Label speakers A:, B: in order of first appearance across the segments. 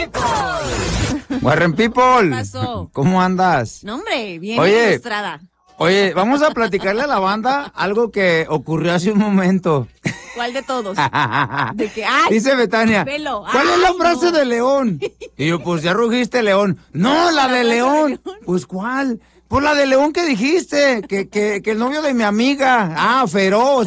A: Warren People.
B: ¿Qué pasó?
A: ¿Cómo andas?
B: No, hombre, bien ilustrada.
A: Oye, vamos a platicarle a la banda algo que ocurrió hace un momento.
B: ¿Cuál de todos? ¿De qué?
A: Dice Betania,
B: pelo.
A: ¿cuál es la frase de León? Y yo, pues ya rugiste León. No, la de León. Pues ¿cuál? Pues la de León que dijiste, que el novio de mi amiga. Ah, Feroz.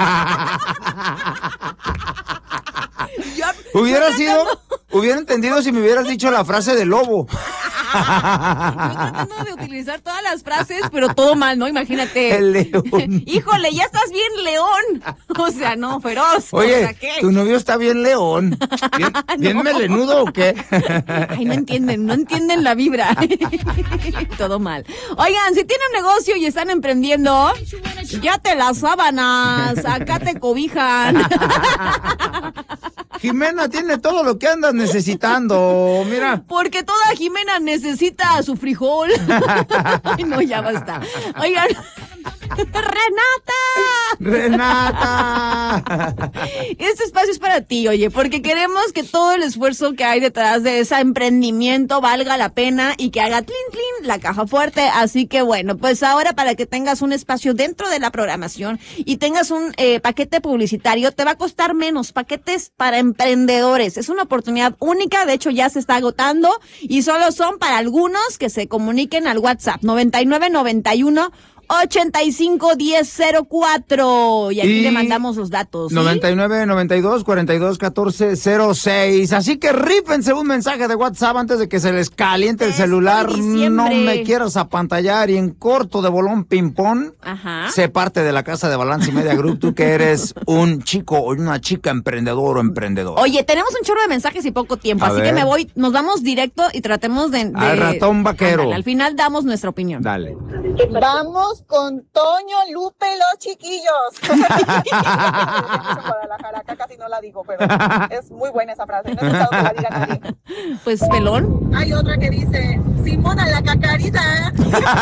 A: Hubiera entendido si me hubieras dicho la frase de lobo.
B: Yo tratando de utilizar todas las frases, pero todo mal, ¿no? Imagínate.
A: El león.
B: Híjole, ya estás bien león. O sea, no, feroz.
A: Oye,
B: o sea, ¿qué?
A: tu novio está bien león. ¿Bien
B: No.
A: melenudo o qué?
B: Ay, no entienden la vibra. Todo mal. Oigan, si tienen negocio y están emprendiendo, ya te las sábanas, acá te cobijan.
A: Jimena tiene todo lo que andas necesitando, mira.
B: Porque toda Jimena necesita su frijol. Ay, no, ya basta. Oigan,
A: Renata.
B: Este espacio es para ti, oye, porque queremos que todo el esfuerzo que hay detrás de ese emprendimiento valga la pena y que haga tlin, tlin, la caja fuerte. Así que bueno, pues ahora para que tengas un espacio dentro de la programación y tengas un paquete publicitario, te va a costar menos. Paquetes para emprendedores. Es una oportunidad única, de hecho ya se está agotando y solo son para algunos que se comuniquen al WhatsApp 9991 851004 y aquí le mandamos los datos, ¿sí?
A: 99 92 42 14 06. Así que rípense un mensaje de WhatsApp antes de que se les caliente el celular. No me quieras apantallar y en corto de bolón ping-pong.
B: Ajá.
A: Sé parte de la casa de Balance y Media Group, tú que eres un chico o una chica emprendedor o emprendedor.
B: Oye, tenemos un chorro de mensajes y poco tiempo, así que nos vamos directo y tratemos de
A: al ratón vaquero.
B: Ándale, al final damos nuestra opinión.
A: Dale.
C: Vamos con Toño, Lupe, los chiquillos. Guadalajara, acá casi no la digo, pero es muy buena esa frase. No he escuchado que la diga nadie.
B: Pues pelón.
C: Hay otra que dice, Simona la cacariza.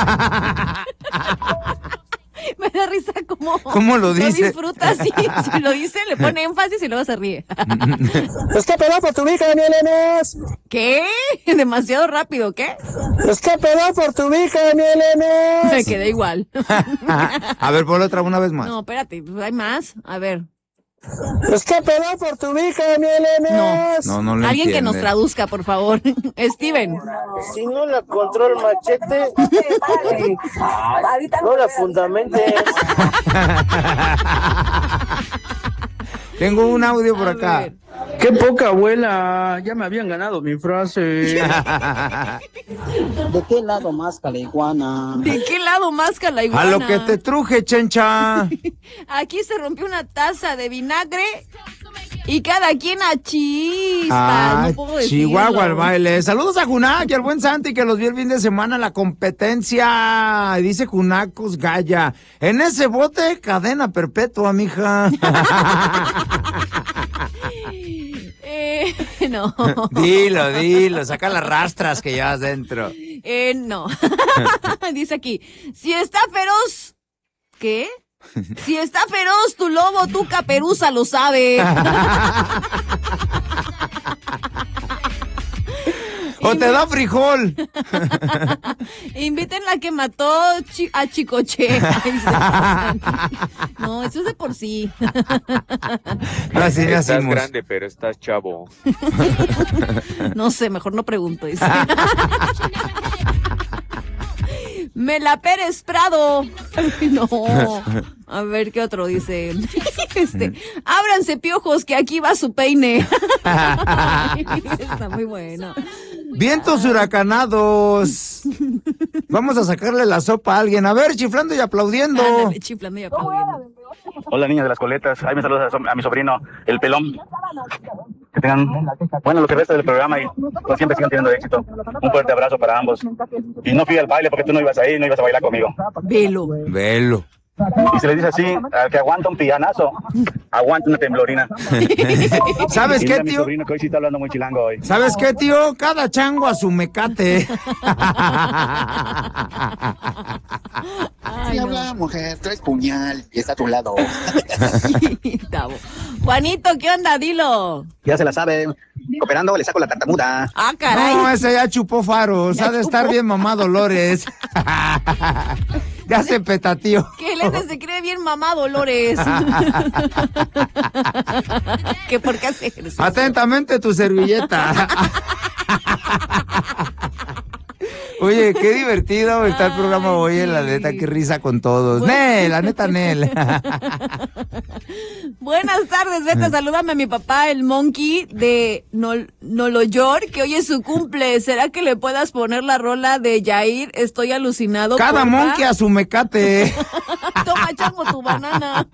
B: Me da risa
A: ¿Cómo lo dice?
B: Lo disfruta así, si lo dice le pone énfasis y luego se ríe.
D: Es que peló por tu hija, mi Elenes.
B: ¿Qué? Demasiado rápido, ¿qué?
D: Es que peló por tu hija, mi Elenes.
B: Me quedé igual.
A: A ver, ponlo otra una vez más.
B: No, espérate, hay más. A ver.
D: Es que peló por tu hija, mi Elenes.
A: No lo
B: Alguien
A: entiende.
B: que nos traduzca, por favor. Steven.
D: Si no la control machete, no la fundamentes.
A: Tengo un audio por
B: A
A: acá.
B: ver.
D: Qué poca abuela, ya me habían ganado mi frase. ¿De qué lado más la iguana?
B: ¿De qué lado más la
A: A
B: iguana?
A: lo que te truje, chencha.
B: Aquí se rompió una taza de vinagre y cada quien a chispas. No puedo decirlo.
A: Chihuahua al baile. Saludos a Junac y al buen Santi que los vi el fin de semana en la competencia. Dice Junacos Gaya. En ese bote, cadena perpetua, mija.
B: No.
A: Dilo, saca las rastras que llevas dentro.
B: No. Dice aquí, si está feroz, ¿qué? Si está feroz tu lobo, tu caperuza lo sabe.
A: O te da frijol.
B: Inviten la que mató a Chicoche. No, eso es de por sí.
A: Así le
E: Estás
A: hacemos.
E: grande, pero estás chavo.
B: No sé, mejor no pregunto. Dice. Me la Pérez Prado. No. A ver, ¿qué otro dice? Ábranse piojos que aquí va su peine. Está muy bueno.
A: Vientos huracanados. Vamos a sacarle la sopa a alguien. A ver, chiflando y aplaudiendo.
B: Ándale, chiflando y aplaudiendo.
F: Hola, niñas de las coletas. Ahí me saludas a mi sobrino, el pelón. Que tengan, bueno, lo que resta del programa y pues, siempre sigan teniendo éxito. Un fuerte abrazo para ambos. Y no fui al baile porque tú no ibas ahí, no ibas a bailar conmigo.
B: Velo.
A: Velo.
F: Y se le dice así, al que aguanta un pillanazo, aguanta una temblorina.
A: ¿Sabes qué,
F: Mi
A: tío?
F: sobrino que hoy sí está hablando muy chilango hoy.
A: ¿Sabes qué, tío? Cada chango a su mecate.
E: Así habla, mujer, traes puñal y está a tu lado.
B: Tavo. Juanito, ¿qué onda? Dilo.
F: Ya se la sabe. Cooperando le saco la tartamuda.
B: Ah, caray.
A: No, ese ya chupó faros. Ha de estar bien mamá Dolores. Ya se petateó.
B: Que Lete se cree bien mamá Dolores. ¿Qué por qué hace ejercicio?
A: Atentamente tu servilleta. Oye, qué divertido está el programa hoy, la neta, qué risa con todos. Nel, la neta, Nel.
B: Buenas tardes, Beta, salúdame a mi papá, el Monkey de Noloyor, que hoy es su cumple. ¿Será que le puedas poner la rola de Yair? Estoy alucinado.
A: Cada
B: porfa.
A: monkey a su mecate.
B: Toma, chango, tu banana.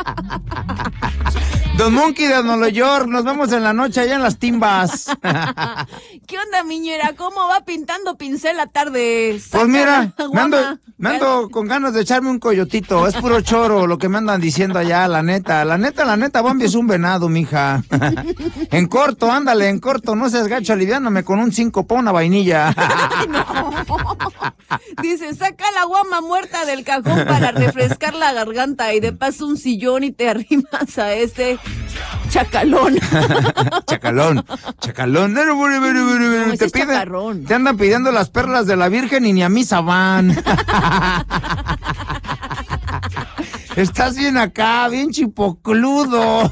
A: Don Monkey de Nueva York, nos vemos en la noche allá en las timbas.
B: ¿Qué onda, miñera? ¿Cómo va pintando pincel la tarde?
A: Pues mira,
B: Guama.
A: me ando con ganas de echarme un coyotito. Es puro choro lo que me andan diciendo allá, la neta. La neta, Bambi es un venado, mija. En corto, ándale, en corto. No seas gacho, aliviáname con un 5 pa' una vainilla.
B: Dice, saca la guama muerta del cajón para refrescar la garganta y de paso un sillón y te arrimas a este chacalón.
A: Chacalón.
B: No, ese
A: Te
B: es chacarrón.
A: te andan pidiendo las perlas de la Virgen y ni a misa van. Estás bien acá, bien chipocludo.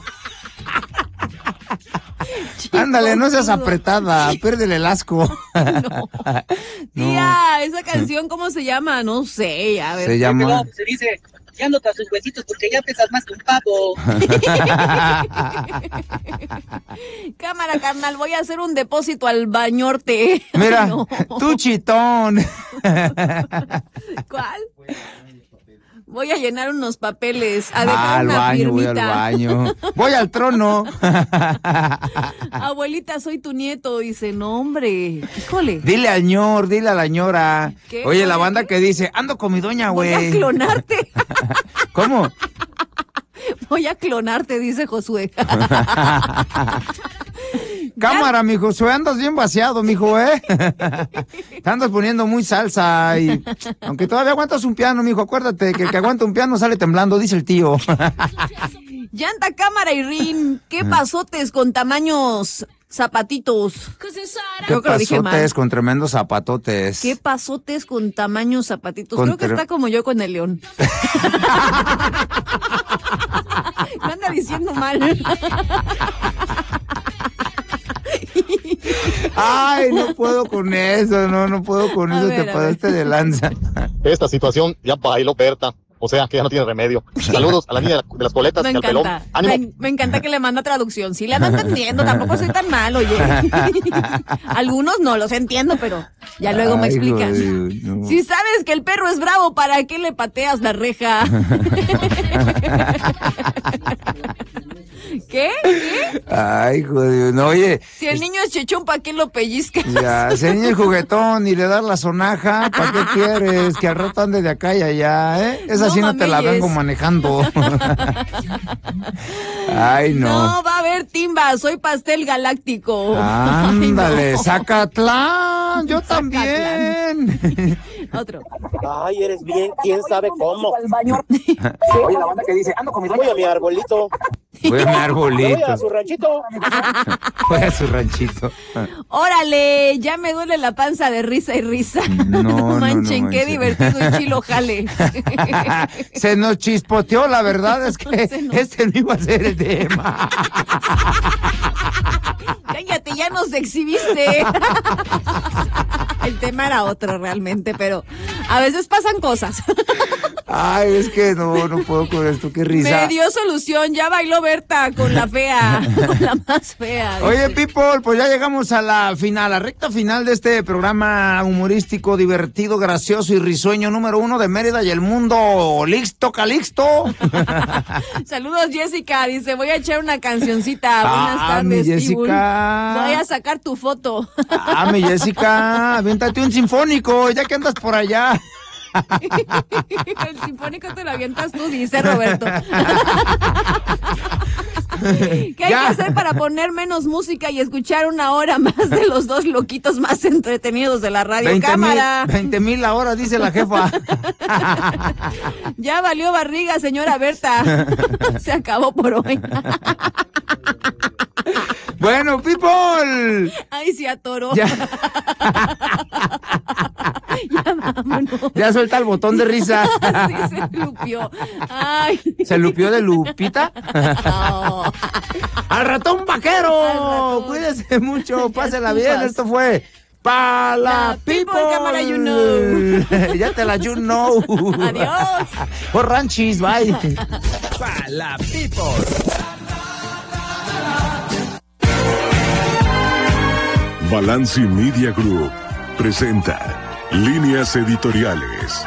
A: Ándale, no seas apretada, pérdele el asco.
B: No. Tía, esa canción, ¿cómo se llama? No sé, a ver.
A: Se llama...
G: Se dice, ya no tras sus huesitos porque ya pesas más que un pavo.
B: Cámara, carnal, voy a hacer un depósito al bañorte.
A: Mira,
B: No.
A: tú chitón.
B: ¿Cuál? Voy a llenar unos papeles, a dejar
A: Al
B: una
A: baño, voy al
B: firmita.
A: baño. Voy al trono.
B: Abuelita, soy tu nieto. Dice, no, hombre, híjole.
A: Dile al ñor, dile a la ñora.
B: ¿Qué?
A: Oye, la
B: ¿Voy a
A: banda
B: qué?
A: que dice, ando con mi doña,
B: Voy a
A: güey.
B: clonarte.
A: ¿Cómo?
B: Voy a clonarte, dice Josué.
A: Cámara, mi Josué, andas bien vaciado, mijo, ¿eh? Te andas poniendo muy salsa y... Aunque todavía aguantas un piano, mijo, acuérdate que el que aguanta un piano sale temblando, dice el tío.
B: Llanta, cámara y rin. ¿Qué pasotes con tamaños zapatitos? Creo que lo dije mal.
A: Pasotes con tremendos zapatotes.
B: ¿Qué pasotes con tamaños zapatitos?
A: Con
B: Creo que
A: tre-
B: está como yo con el león. Me anda diciendo mal.
A: Ay, no puedo con eso, no puedo con
B: A
A: eso,
B: ver,
A: te
B: a
A: pasaste de lanza.
H: Esta situación ya bailó Berta. O sea, que ya no tiene remedio. Saludos a la niña de las coletas
B: Me
H: y al pelón.
B: encanta.
H: ¡Ánimo!
B: Me encanta que le manda traducción. Sí, la ando entendiendo. Tampoco soy tan mal, oye. Algunos no los entiendo, pero ya luego me
A: Ay,
B: explican.
A: joder, no.
B: Si sabes que el perro es bravo, ¿para qué le pateas la reja? ¿Qué? ¿Qué?
A: Ay, joder, no, oye.
B: Si el niño es chechón, ¿para qué lo pellizcas?
A: Ya, se niña el juguetón y le das la sonaja, ¿para qué quieres? Que al rato ande de acá y allá, ¿eh? Esa
B: No
A: sí no te la
B: mames.
A: vengo manejando. Ay, no.
B: No, va a haber timba, soy pastel galáctico.
A: Ándale,
B: Ay, no.
A: Zacatlán, yo también.
B: Otro.
G: Ay, eres bien, quién sabe cómo.
F: Oye, la banda que dice, ando con mi
G: Voy a mi arbolito.
A: Voy a mi
G: Voy a
A: arbolito,
G: su ranchito.
A: voy a su ranchito.
B: Órale, ya me duele la panza de risa y risa.
A: No,
B: Manchen, qué
A: manches.
B: divertido y chilo jale.
A: Se nos chispoteó, la verdad es que
B: Se nos-
A: este no iba a ser el tema.
B: Cállate, ya nos exhibiste. El tema era otro realmente, pero a veces pasan cosas.
A: Ay, es que no puedo con esto, qué risa.
B: Me dio solución, ya bailó Berta con la fea, con la más fea.
A: Oye,
B: dice.
A: people, pues ya llegamos a la final, la recta final de este programa humorístico, divertido, gracioso y risueño número 1 de Mérida y el mundo. ¿Listo, Calixto?
B: Saludos, Jessica, dice, voy a echar una cancioncita. Buenas tardes,
A: mi
B: Tibul.
A: Jessica.
B: Voy a sacar tu foto.
A: Mi Jessica, aviéntate un sinfónico, ya que andas por allá.
B: El sinfónico te lo avientas tú, dice Roberto. ¿Qué hay que hacer para poner menos música y escuchar una hora más de los dos loquitos más entretenidos de la radio? Cámara.
A: 20,000 la hora, dice la jefa.
B: Ya valió barriga, señora Berta. Se acabó por hoy.
A: Bueno, people.
B: Ay, se atoró.
A: Ya.
B: Ya vámonos.
A: Ya suelta el botón de risa.
B: Sí, se lupió. Ay.
A: ¿Se lupió de Lupita?
B: Oh.
A: ¡Al ratón vaquero!
B: Al ratón.
A: Cuídese mucho, pásela bien. Esto fue Pa' la People.
B: Cámara, you know.
A: Ya te la you know.
B: Adiós.
A: Por ranchis, bye.
I: Pa' la People.
J: Balanci Media Group presenta Líneas Editoriales.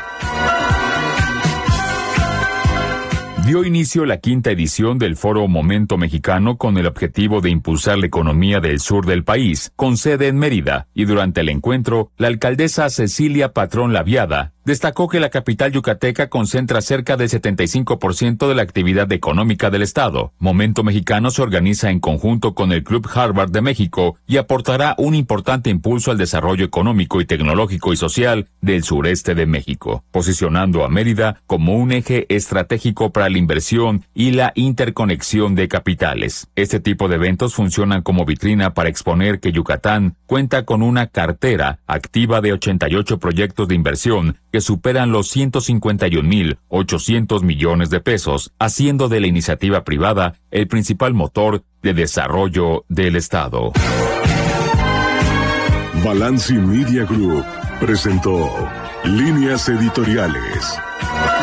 K: Dio inicio la 5ª edición del Foro Momento Mexicano con el objetivo de impulsar la economía del sur del país, con sede en Mérida, y durante el encuentro, la alcaldesa Cecilia Patrón Laviada destacó que la capital yucateca concentra cerca del 75% de la actividad económica del estado. Momento Mexicano se organiza en conjunto con el Club Harvard de México y aportará un importante impulso al desarrollo económico y tecnológico y social del sureste de México, posicionando a Mérida como un eje estratégico para la inversión y la interconexión de capitales. Este tipo de eventos funcionan como vitrina para exponer que Yucatán cuenta con una cartera activa de 88 proyectos de inversión que superan los 151.800 millones de pesos, haciendo de la iniciativa privada el principal motor de desarrollo del Estado.
J: Balanci Media Group presentó Líneas Editoriales.